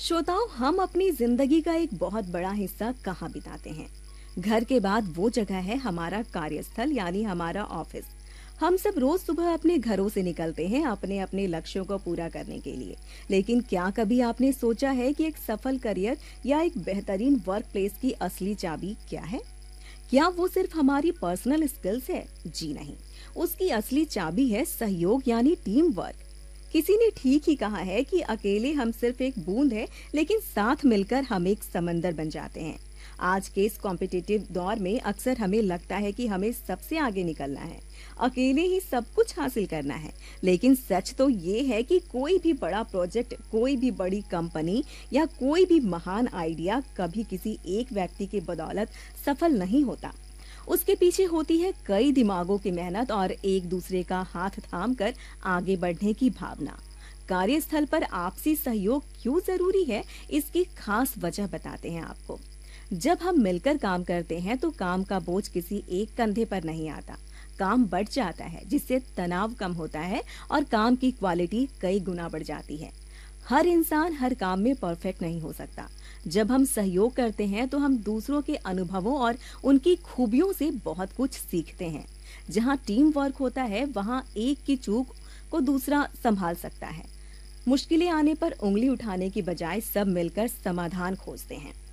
श्रोताओं, हम अपनी जिंदगी का एक बहुत बड़ा हिस्सा कहाँ बिताते हैं? घर के बाद वो जगह है हमारा कार्यस्थल यानी हमारा ऑफिस। हम सब रोज सुबह अपने घरों से निकलते हैं अपने अपने लक्ष्यों को पूरा करने के लिए। लेकिन क्या कभी आपने सोचा है कि एक सफल करियर या एक बेहतरीन वर्क प्लेस की असली चाबी क्या है? क्या वो सिर्फ हमारी पर्सनल स्किल्स है? जी नहीं, उसकी असली चाबी है सहयोग यानी टीम वर्क। किसी ने ठीक ही कहा है कि अकेले हम सिर्फ एक बूंद है, लेकिन साथ मिलकर हम एक समंदर बन जाते हैं। आज के इस कॉम्पिटिटिव दौर में अक्सर हमें लगता है कि हमें सबसे आगे निकलना है, अकेले ही सब कुछ हासिल करना है। लेकिन सच तो ये है कि कोई भी बड़ा प्रोजेक्ट, कोई भी बड़ी कंपनी या कोई भी महान आइडिया कभी किसी एक व्यक्ति की बदौलत सफल नहीं होता। उसके पीछे होती है कई दिमागों की मेहनत और एक दूसरे का हाथ थामकर आगे बढ़ने की भावना। कार्यस्थल पर आपसी सहयोग क्यों जरूरी है, इसकी खास वजह बताते हैं आपको। जब हम मिलकर काम करते हैं तो काम का बोझ किसी एक कंधे पर नहीं आता। काम बढ़ जाता है, जिससे तनाव कम होता है और काम की क्वालिटी कई गुना बढ़ जाती है। हर इंसान हर काम में परफेक्ट नहीं हो सकता। जब हम सहयोग करते हैं तो हम दूसरों के अनुभवों और उनकी खूबियों से बहुत कुछ सीखते हैं। जहाँ टीम वर्क होता है, वहाँ एक की चूक को दूसरा संभाल सकता है। मुश्किलें आने पर उंगली उठाने की बजाय सब मिलकर समाधान खोजते हैं।